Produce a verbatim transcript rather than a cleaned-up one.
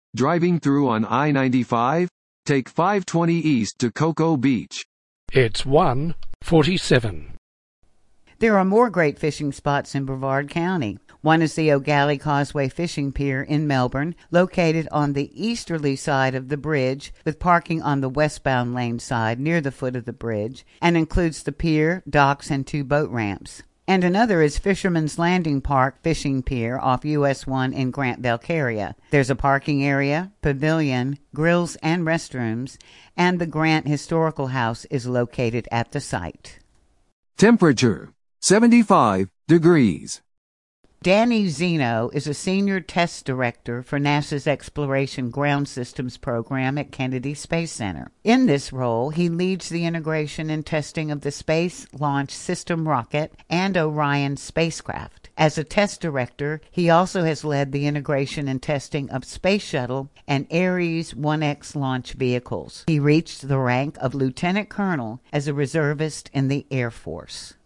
Driving through on I ninety-five? Take five twenty east to Cocoa Beach. It's one forty-seven. There are more great fishing spots in Brevard County. One is the O'Galley Causeway Fishing Pier in Melbourne, located on the easterly side of the bridge, with parking on the westbound lane side near the foot of the bridge, and includes the pier, docks, and two boat ramps. And another is Fisherman's Landing Park Fishing Pier off U S one in Grant Belcaria. There's a parking area, pavilion, grills and restrooms, and the Grant Historical House is located at the site. Temperature, seventy-five degrees. Danny Zeno is a senior test director for NASA's Exploration Ground Systems program at Kennedy Space Center. In this role, he leads the integration and testing of the Space Launch System rocket and Orion spacecraft. As a test director, he also has led the integration and testing of Space Shuttle and Ares one X launch vehicles. He reached the rank of lieutenant colonel as a reservist in the Air Force.